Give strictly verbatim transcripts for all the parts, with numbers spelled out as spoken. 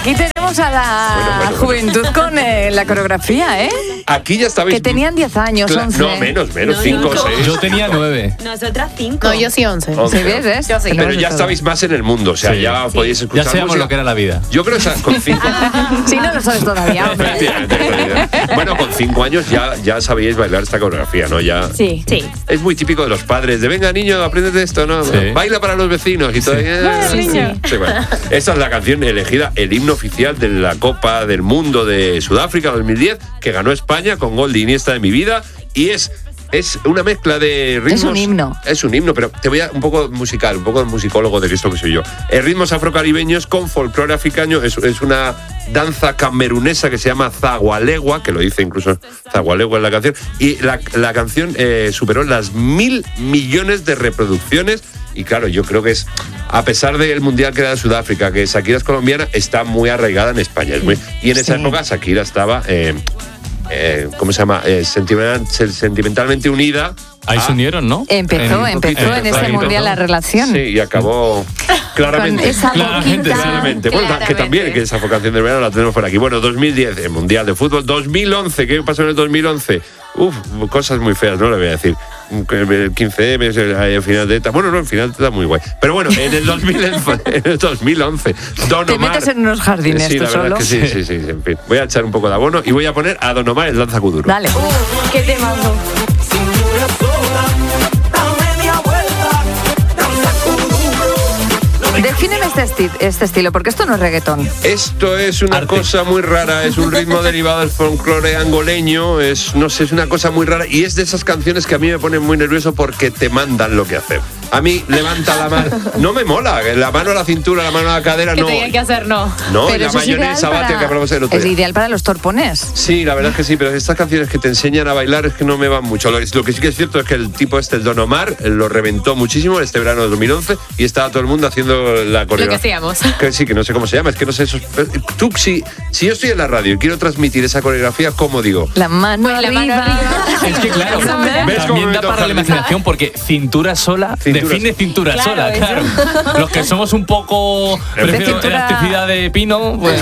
Aquí tenemos a la bueno, bueno, juventud bueno. con eh, la coreografía, ¿eh? Aquí ya estabais... Que tenían diez años, Cla- once. No, menos, menos, No, cinco o cinco. seis. Yo tenía nueve. Nosotras cinco. No, yo sí once. once. ¿Sí ves? ¿Ves? Yo sí. Pero Tenemos de ya todo. estabais más en el mundo, o sea, Sí. ya Sí. podíais escuchar Ya sabíamos música. lo que era la vida. Yo creo que con cinco... Si no lo sabes todavía, hombre. Efectivamente, efectivamente. Bueno, con cinco años ya, ya sabíais bailar esta coreografía, ¿no? Ya... Sí. Sí. Es muy típico de los padres, de venga niño, aprende esto, ¿no? Sí. Baila para los vecinos y todo. Sí, sí. Sí, bueno. Esta es la canción elegida, el himno oficial de la Copa del Mundo de Sudáfrica dos mil diez, que ganó España con gol de Iniesta de mi vida, y es... Es una mezcla de ritmos. Es un himno. Es un himno, pero te voy a un poco musical, un poco de musicólogo de esto que soy yo. Eh, ritmos afrocaribeños con folclore africano. Es, es una danza camerunesa que se llama Zagualegua, que lo dice incluso Zagualegua en la canción. Y la, la canción eh, superó las mil millones de reproducciones. Y claro, yo creo que es, a pesar del mundial que era de Sudáfrica, que Shakira es colombiana, está muy arraigada en España. Es muy, y en esa Sí. época Shakira estaba... Eh, Eh, ¿cómo se llama? Eh, sentimental- sentimentalmente unida. Ahí a- se unieron, ¿no? Empezó, En- empezó en empezó ese ahí, mundial ¿no? la relación. Sí, y acabó claramente. Con esa Claramente, boquita. Claramente. Bueno, que Claramente. también, que esa vocación del verano la tenemos por aquí. Bueno, dos mil diez, el Mundial de Fútbol. dos mil once, ¿qué pasó en el dos mil once? Uf, cosas muy feas, no le voy a decir. El quince eme, el final de ETA. Bueno, no, el final de ETA muy guay. Pero bueno, en el dos mil, en el dos mil once, Don Te Omar... metes en unos jardines Sí, tú la verdad solo. es que sí, sí, sí, en fin. Voy a echar un poco de abono y voy a poner a Don Omar el danzacuduro. Dale. ¿Qué te mando? Defíneme este, esti- este estilo, porque esto no es reggaetón. Esto es una Arte. cosa muy rara, es un ritmo derivado del folclore angoleño, es, no sé, es una cosa muy rara y es de esas canciones que a mí me ponen muy nervioso porque te mandan lo que hacer. A mí, levanta la mano, no me mola, la mano a la cintura, la mano a la cadera, ¿Qué no. tenía que hacer? No. No, y Pero la eso es ideal mayonesa bate para- que hablamos el otro Es día. ideal para los torpones. Sí, la verdad es que sí, pero estas canciones que te enseñan a bailar es que no me van mucho. Lo, lo que sí que es cierto es que el tipo este, el Don Omar, lo reventó muchísimo este verano de dos mil once y estaba todo el mundo haciendo la Lo que coreografía. hacíamos. Que sí, que no sé cómo se llama, es que no sé eso. Tú, si, si yo estoy en la radio y quiero transmitir esa coreografía, ¿cómo digo? La mano Pues la mano arriba. arriba. Es que claro, ¿Ves cómo me también da toca para la el- imaginación porque cintura sola Cintura define sola. cintura Claro, sola, eso. claro. Los que somos un poco prefiero cintura- elasticidad de pino, pues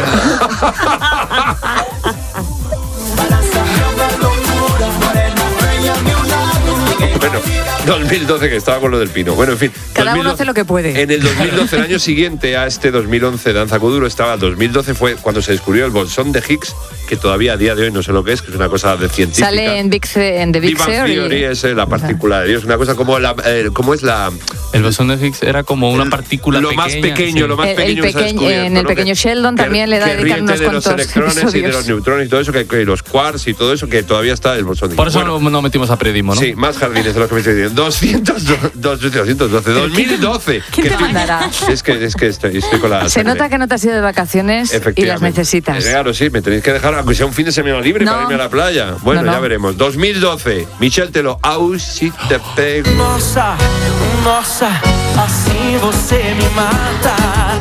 Bueno, dos mil doce, que estaba con lo del pino. Bueno, en fin. Cada uno dos mil doce hace lo que puede. En el dos mil doce, el año siguiente a este dos mil once Danza Kuduro, estaba dos mil doce, fue cuando se descubrió el bolsón de Higgs, que todavía a día de hoy no sé lo que es, que es una cosa de científica. Sale en, Big, Ce- en The Big Big Bang Theory. Theory es eh, la partícula de Dios, una cosa como la, eh, ¿cómo es la? el bosón de Higgs era como una partícula lo pequeña. más pequeño, sí. lo más El- el pequeño que se ha pequeño- descubierto, en el ¿no? pequeño Que- Sheldon que- también le que dedican ríete unos de los cuantos electrones y de episodios. los neutrones y todo eso, que, que los quarks y todo eso, que todavía está el bolsón de Por Higgs. eso Bueno, no, no metimos a periodismo, ¿no? sí, más jardines de los que me estoy diciendo. doscientos doce, dos mil doce. ¿Quién que te estoy- mandará? Es que, es que estoy, estoy con la. Se sangre. nota que no te has ido de vacaciones y las Efectivamente. necesitas. Eh, Claro, sí, me tenéis que dejar, aunque sea un fin de semana libre No. para irme a la playa. Bueno, No, no. ya veremos. dos mil doce, Michel Teló, Au, si te pego. Nossa, nossa, assim você me mata.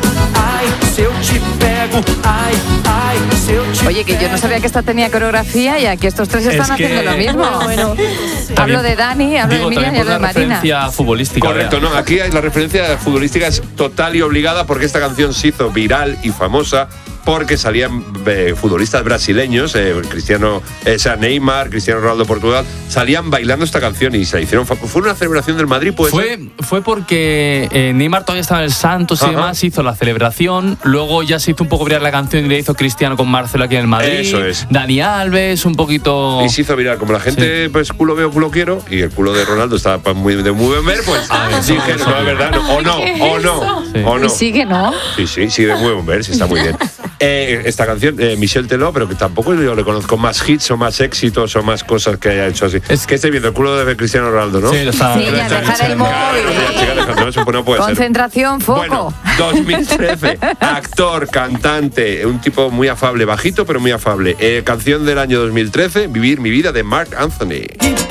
Ai, se eu te pego, ai, ai, se eu te Oye, que yo no sabía que esta tenía coreografía y aquí estos tres están Es que- haciendo lo mismo. Bueno, Hablo de Dani, hablo Digo, de Miriam también y por hablo de la Marina. referencia futbolística. Correcto, vea. no, aquí hay la referencia futbolística es total y obligada porque esta canción se hizo viral y famosa porque salían eh, futbolistas brasileños, eh, Cristiano, eh, o sea, Neymar, Cristiano Ronaldo de Portugal, salían bailando esta canción y se hicieron. fa- Fue una celebración del Madrid, pues. Fue, fue porque eh, Neymar todavía estaba en el Santos y Ajá. demás, hizo la celebración, luego ya se hizo un poco viral la canción y le hizo Cristiano con Marcelo aquí en el Madrid. Eso es. Dani Alves, un poquito... Y se hizo viral. Como la gente, pues culo veo, culo quiero, y el culo de Ronaldo estaba pa- muy, de muy buen ver, pues Ah, eso, dije, eso. no, es verdad, no, o no, o no, Sí. o no. Y sigue, ¿no? Sí, sí, sí, de muy buen ver, sí, está muy bien. Eh, esta canción, eh, Michel Teló, pero que tampoco yo le conozco más hits o más éxitos o más cosas que haya hecho así. Es que estoy viendo el culo de Cristiano Ronaldo, ¿no? Sí, lo está- Sí, ya, dejar el móvil. Ya, chica, deja- no, eso no puede ser. Concentración, foco. Bueno, dos mil trece, actor, cantante, un tipo muy afable, bajito pero muy afable. Eh, canción del año dos mil trece, Vivir mi vida de Marc Anthony.